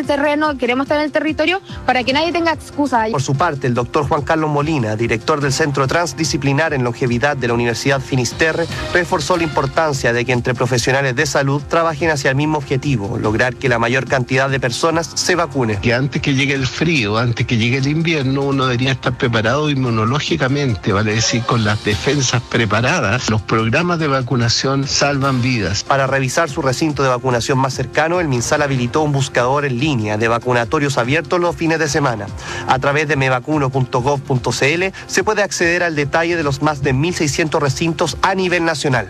el terreno, queremos estar en el territorio para que nadie tenga excusa. Por su parte, el doctor Juan Carlos Molina, director del Centro Transdisciplinar en Longevidad de la Universidad Finisterre, reforzó la importancia de que entre profesionales de salud trabajen hacia el mismo objetivo, lograr que la mayor cantidad de personas se vacune. Que antes que llegue el frío, antes que llegue el invierno, uno debería estar preparado inmunológicamente, vale decir, con las defensas preparadas. Los programas de vacunación salvan vidas. Para revisar su recinto de vacunación más cercano, el MinSal habilitó un buscador en línea de vacunatorios abiertos los fines de semana. A través de mevacuno.gov.cl se puede acceder al detalle de los más de 1.600 recintos a nivel nacional.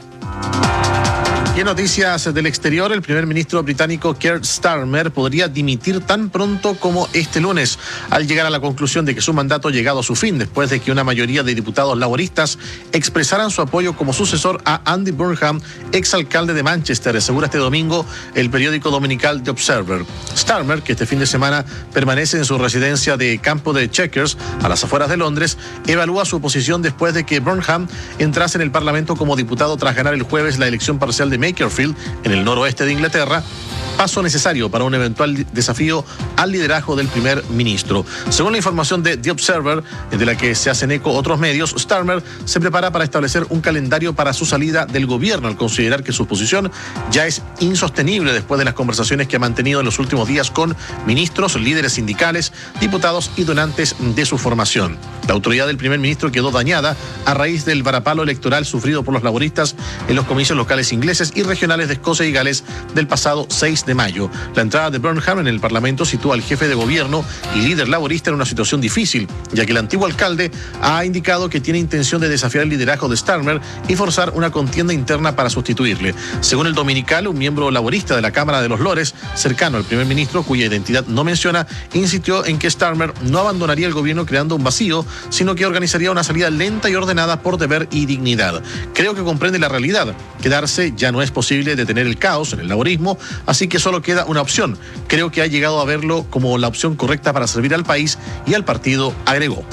Y en noticias del exterior, el primer ministro británico Keir Starmer podría dimitir tan pronto como este lunes, al llegar a la conclusión de que su mandato ha llegado a su fin, después de que una mayoría de diputados laboristas expresaran su apoyo como sucesor a Andy Burnham, exalcalde de Manchester, asegura este domingo el periódico dominical The Observer. Starmer, que este fin de semana permanece en su residencia de campo de Chequers, a las afueras de Londres, evalúa su posición después de que Burnham entrase en el Parlamento como diputado tras ganar el jueves la elección parcial de Makerfield, en el noroeste de Inglaterra, paso necesario para un eventual desafío al liderazgo del primer ministro. Según la información de The Observer, de la que se hacen eco otros medios, Starmer se prepara para establecer un calendario para su salida del gobierno, al considerar que su posición ya es insostenible después de las conversaciones que ha mantenido en los últimos días con ministros, líderes sindicales, diputados y donantes de su formación. La autoridad del primer ministro quedó dañada a raíz del varapalo electoral sufrido por los laboristas en los comicios locales ingleses y regionales de Escocia y Gales del pasado 6 de mayo. La entrada de Burnham en el Parlamento sitúa al jefe de gobierno y líder laborista en una situación difícil, ya que el antiguo alcalde ha indicado que tiene intención de desafiar el liderazgo de Starmer y forzar una contienda interna para sustituirle. Según el Dominical, un miembro laborista de la Cámara de los Lores, cercano al primer ministro, cuya identidad no menciona, insistió en que Starmer no abandonaría el gobierno creando un vacío, sino que organizaría una salida lenta y ordenada por deber y dignidad. Creo que comprende la realidad. Quedarse ya no es posible detener el caos en el laborismo, así que solo queda una opción. Creo que ha llegado a verlo como la opción correcta para servir al país y al partido, agregó.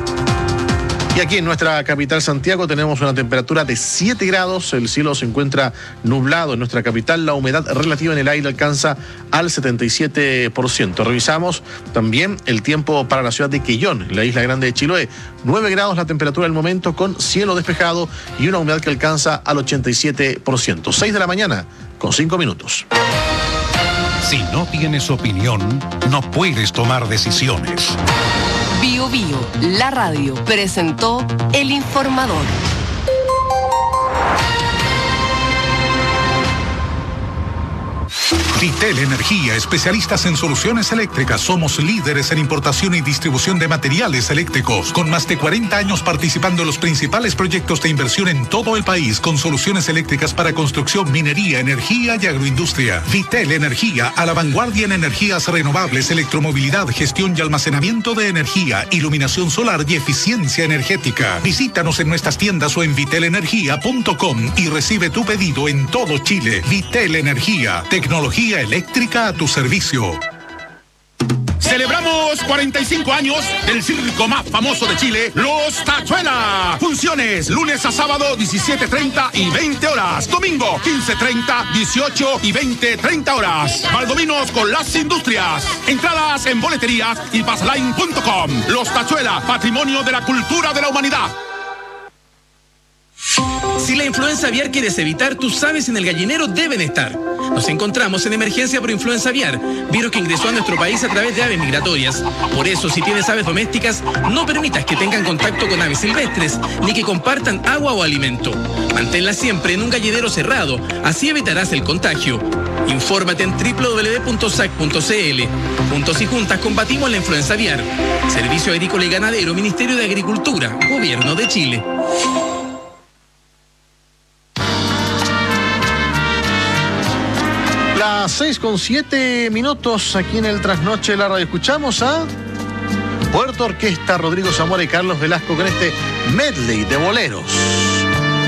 Y aquí en nuestra capital, Santiago, tenemos una temperatura de 7 grados. El cielo se encuentra nublado en nuestra capital. La humedad relativa en el aire alcanza al 77%. Revisamos también el tiempo para la ciudad de Quellón, en la isla grande de Chiloé. 9 grados la temperatura del momento, con cielo despejado y una humedad que alcanza al 87%. 6 de la mañana, con 5 minutos. Si no tienes opinión, no puedes tomar decisiones. Bio Bio, la radio, presentó El Informador. Vitel Energía, especialistas en soluciones eléctricas. Somos líderes en importación y distribución de materiales eléctricos, con más de 40 años participando en los principales proyectos de inversión en todo el país, con soluciones eléctricas para construcción, minería, energía y agroindustria. Vitel Energía, a la vanguardia en energías renovables, electromovilidad, gestión y almacenamiento de energía, iluminación solar y eficiencia energética. Visítanos en nuestras tiendas o en vitelenergia.com y recibe tu pedido en todo Chile. Vitel Energía, tecnología eléctrica a tu servicio. Celebramos 45 años del circo más famoso de Chile, Los Tachuela. Funciones lunes a sábado 17:30 y 20 horas. Domingo 15:30, 18 y 20:30 horas. Valdominos con las industrias. Entradas en boleterías y passline.com. Los Tachuela, patrimonio de la cultura de la humanidad. Si la influenza aviar quieres evitar, tus aves en el gallinero deben estar. Nos encontramos en emergencia por influenza aviar, virus que ingresó a nuestro país a través de aves migratorias. Por eso, si tienes aves domésticas, no permitas que tengan contacto con aves silvestres, ni que compartan agua o alimento. Manténlas siempre en un gallinero cerrado, así evitarás el contagio. Infórmate en www.sac.cl. Juntos y juntas combatimos la influenza aviar. Servicio Agrícola y Ganadero, Ministerio de Agricultura, Gobierno de Chile. Las 6:07 aquí en el Trasnoche de la Radio. Escuchamos a Puerto Orquesta, Rodrigo Zamora y Carlos Velasco con este medley de boleros.